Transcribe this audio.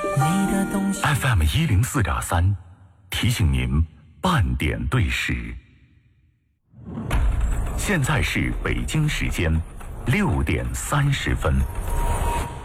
你的东西。 FM 104.3，提醒您半点对时。现在是北京时间6点30分。